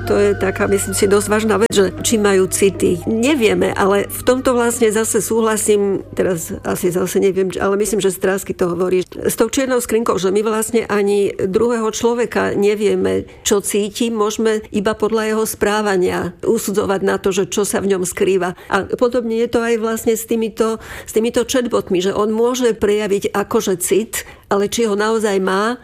To je taká, myslím si, dosť vážna vec, že či majú city. Nevieme, ale v tomto vlastne zase súhlasím, teraz asi zase neviem, ale myslím, že Strásky to hovorí, s tou čiernou skrinkou, že my vlastne ani druhého človeka nevieme, čo cíti, môžeme iba podľa jeho správania usudzovať na to, že čo sa v ňom skrýva. A podobne je to aj vlastne s týmito chatbotmi, že on môže prejaviť akože cit, ale či ho naozaj má,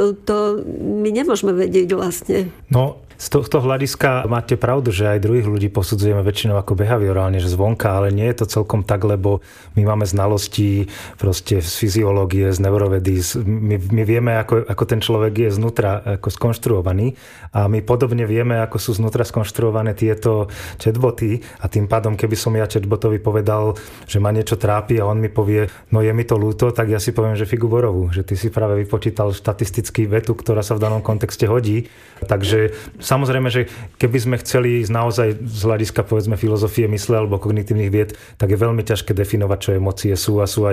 to my nemôžeme vedieť vlastne. No, z tohto hľadiska máte pravdu, že aj druhých ľudí posudzujeme väčšinou ako behaviorálne, že zvonka, ale nie je to celkom tak, lebo my máme znalosti proste z fyziológie, z neurovedy, my vieme, ako ten človek je znútra ako skonštruovaný a my podobne vieme, ako sú znútra skonštruované tieto chatboty a tým pádom, keby som ja chatbotovi povedal, že ma niečo trápi a on mi povie, no je mi to ľúto, tak ja si poviem, že figu borovú, že ty si práve vypočítal štatistický vetu, ktorá sa v danom kontexte hodí. Takže samozrejme, že keby sme chceli ísť naozaj z hľadiska povedzme filozofie mysle alebo kognitívnych vied, tak je veľmi ťažké definovať, čo emócie sú a sú aj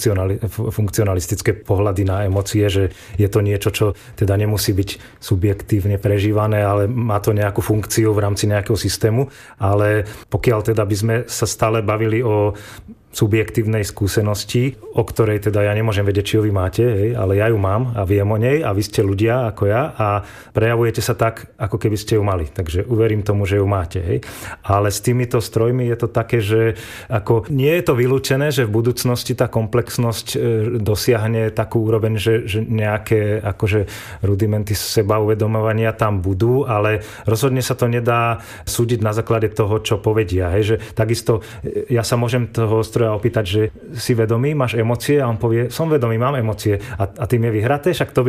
funkcionalistické pohľady na emócie, že je to niečo, čo teda nemusí byť subjektívne prežívané, ale má to nejakú funkciu v rámci nejakého systému. Ale pokiaľ teda by sme sa stále bavili o subjektívnej skúsenosti, o ktorej teda ja nemôžem vedieť, či ju vy máte, hej, ale ja ju mám a viem o nej a vy ste ľudia ako ja a prejavujete sa tak, ako keby ste ju mali. Takže uverím tomu, že ju máte. Hej. Ale s týmito strojmi je to také, že ako nie je to vylúčené, že v budúcnosti tá komplexnosť dosiahne takú úroveň, že nejaké akože rudimenty seba uvedomovania tam budú, ale rozhodne sa to nedá súdiť na základe toho, čo povedia. Hej. Že takisto ja sa môžem toho stroja opýtať, že si vedomý, máš emócie a on povie, som vedomý, mám emócie a tým je vyhraté, však to by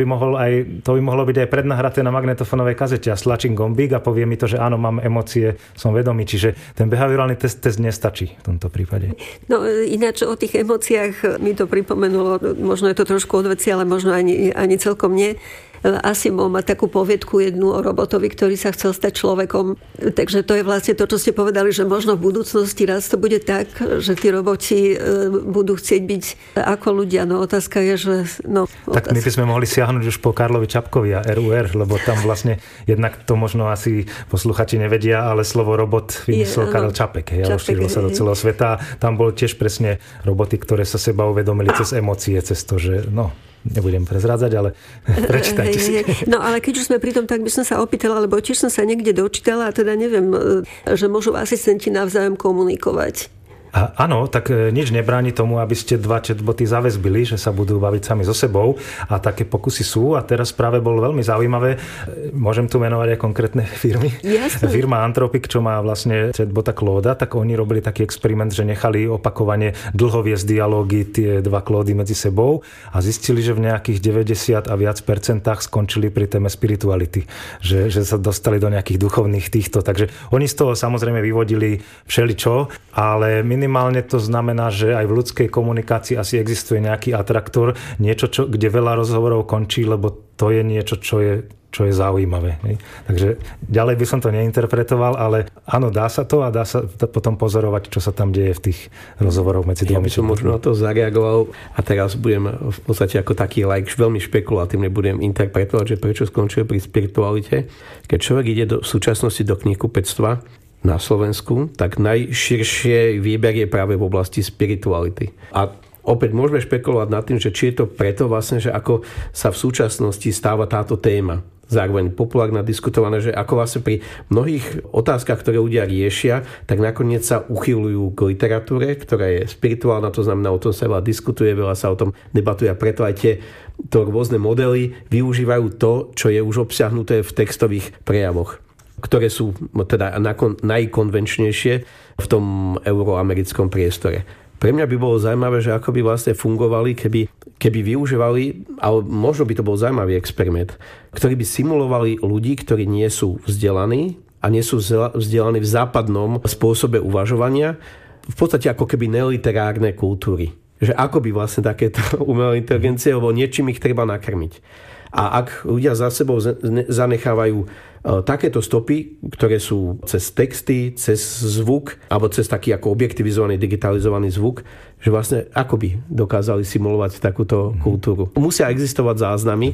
mohlo byť aj prednahraté na magnetofónovej kazete a stlačím gombík a povie mi to, že áno, mám emócie, som vedomý, čiže ten behaviorálny test nestačí v tomto prípade. No ináč o tých emóciách mi to pripomenulo, možno je to trošku odveci, ale možno ani celkom nie. Asimov má takú poviedku jednu o robotovi, ktorý sa chcel stať človekom. Takže to je vlastne to, čo ste povedali, že možno v budúcnosti raz to bude tak, že tí roboti budú chcieť byť ako ľudia. No otázka je, že... Tak my by sme mohli siahnuť už po Karlovi Čapkovi a RUR, lebo tam vlastne jednak to možno asi posluchači nevedia, ale slovo robot vymyslel Karel Čapek. A rozšírilo sa do celého sveta. Tam bol tiež presne roboty, ktoré sa seba uvedomili cez emócie, cez to, že nebudem prezrádzať, ale prečítajte si. No ale keď už sme pri tom, tak by som sa opýtala, lebo tiež som sa niekde dočítala a teda neviem, že môžu asistenti navzájom komunikovať. Áno, tak nič nebráni tomu, aby ste dva chatboty zaväzbili, že sa budú baviť sami so sebou a také pokusy sú a teraz práve bolo veľmi zaujímavé. Môžem tu menovať aj konkrétne firmy. Jasne. Firma Anthropic, čo má vlastne chatbota Clauda, tak oni robili taký experiment, že nechali opakovane dlho viesť dialógy tie dva Claudy medzi sebou a zistili, že v nejakých 90 a viac percentách skončili pri téme spirituality, že sa dostali do nejakých duchovných týchto. Takže oni z toho samozrejme vyvodili všeličo, ale minimálne to znamená, že aj v ľudskej komunikácii asi existuje nejaký atraktor, niečo, kde veľa rozhovorov končí, lebo to je niečo, čo je zaujímavé. Hej. Takže ďalej by som to neinterpretoval, ale áno, dá sa to a dá sa potom pozorovať, čo sa tam deje v tých rozhovoroch medzi dvomi. Ja by som možno na to zareagoval a teraz budem v podstate ako taký veľmi špekulatívne budem interpretovať, že prečo skončil pri spiritualite. Keď človek ide v súčasnosti do knihkupectva na Slovensku, tak najširšie výber je práve v oblasti spirituality. A opäť môžeme špekulovať nad tým, že či je to preto vlastne, že ako sa v súčasnosti stáva táto téma zároveň populárna, diskutované, že ako vlastne pri mnohých otázkach, ktoré ľudia riešia, tak nakoniec sa uchyľujú k literatúre, ktorá je spirituálna, to znamená, o tom sa veľa diskutuje, veľa sa o tom debatuje a preto aj to rôzne modely využívajú to, čo je už obsiahnuté v textových prejavoch, ktoré sú teda najkonvenčnejšie v tom euroamerickom priestore. Pre mňa by bolo zaujímavé, že ako by vlastne fungovali, keby využívali, ale možno by to bol zaujímavý experiment, ktorý by simulovali ľudí, ktorí nie sú vzdelaní a nie sú vzdelaní v západnom spôsobe uvažovania, v podstate ako keby neliterárne kultúry. Že ako by vlastne takéto umelé inteligencie, lebo niečím ich treba nakrmiť. A ak ľudia za sebou zanechávajú takéto stopy, ktoré sú cez texty, cez zvuk, alebo cez taký ako objektivizovaný, digitalizovaný zvuk, že vlastne ako by dokázali simulovať takúto kultúru. Musia existovať záznamy,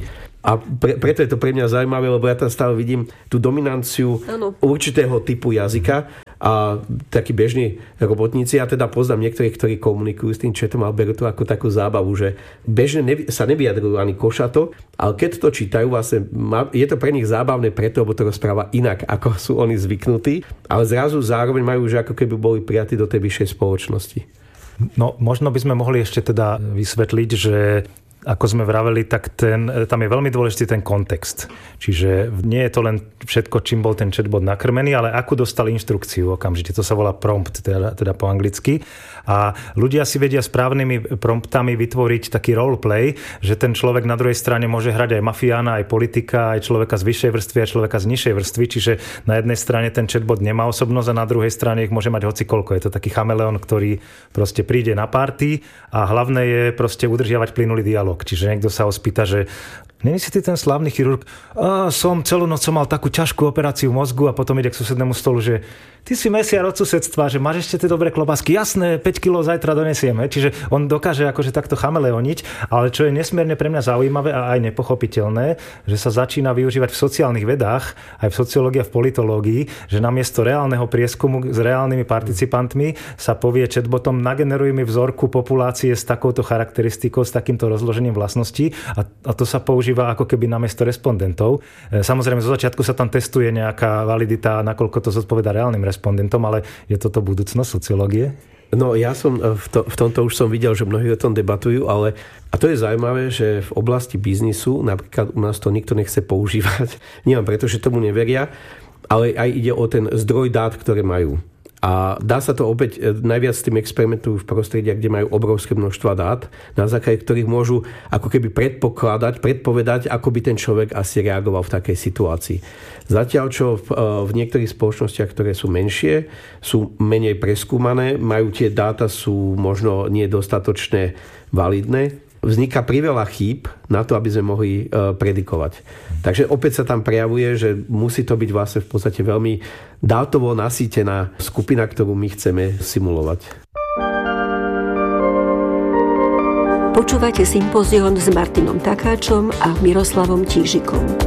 A preto je to pre mňa zaujímavé, lebo ja tam stále vidím tú dominanciu určitého typu jazyka a takí bežní robotníci. Ja teda poznám niektorých, ktorí komunikujú s tým chatom a berú to ako takú zábavu, že bežne sa nevyjadrujú ani košato, ale keď to čítajú, vlastne je to pre nich zábavné preto, lebo to rozpráva inak, ako sú oni zvyknutí, ale zrazu zároveň majú, že ako keby boli prijatí do tej vyššej spoločnosti. No, možno by sme mohli ešte teda vysvetliť, že ako sme vraveli, tak tam je veľmi dôležitý ten kontext. Čiže nie je to len všetko, čím bol ten chatbot nakrmený, ale akú dostal inštrukciu okamžite. To sa volá prompt, teda po anglicky. A ľudia si vedia správnymi promptami vytvoriť taký roleplay, že ten človek na druhej strane môže hrať aj mafiána, aj politika, aj človeka z vyššej vrstvy, aj človeka z nižšej vrstvy. Čiže na jednej strane ten chatbot nemá osobnosť a na druhej strane ich môže mať hocikoľko. Je to taký chameleon, ktorý proste príde na party a hlavné je proste udržiavať plynulý dialog. Čiže niekto sa ho spýta, že není si ty ten slávny chirurg? Celú noc som mal takú ťažkú operáciu mozgu a potom ide k susednému stolu, že ty si mesiar od susedstva, že máš ešte tie dobré klobásky. Jasné, 5 kg zajtra donesieme. Čiže on dokáže akože takto chameleoniť, ale čo je nesmierne pre mňa zaujímavé a aj nepochopiteľné, že sa začína využívať v sociálnych vedách, aj v sociológii a v politológii, že namiesto reálneho prieskumu s reálnymi participantmi sa povie chatbotom, nageneruj mi vzorku populácie s takouto charakteristikou, s takýmto rozložením vlastností a to sa používa ako keby namiesto respondentov. Samozrejme, zo začiatku sa tam testuje nejaká validita, nakoľko to zodpovedá reálnym respondentom, ale je toto budúcnosť sociológie? No ja som v tomto už som videl, že mnohí o tom debatujú, ale a to je zaujímavé, že v oblasti biznisu, napríklad u nás to nikto nechce používať, nie len preto, že tomu neveria, ale aj ide o ten zdroj dát, ktoré majú. A dá sa to opäť, najviac s tým experimentujú v prostrediach, kde majú obrovské množstva dát, na základe ktorých môžu ako keby predpovedať, ako by ten človek asi reagoval v takej situácii. Zatiaľ, čo v niektorých spoločnostiach, ktoré sú menšie, sú menej preskúmané, majú tie dáta, sú možno nie dostatočne validné, vzniká priveľa chýb na to, aby sme mohli predikovať. Takže opäť sa tam prejavuje, že musí to byť vlastne v podstate veľmi dátovo nasýtená skupina, ktorú my chceme simulovať. Počúvate Sympozión s Martinom Takáčom a Miroslavom Tížikom.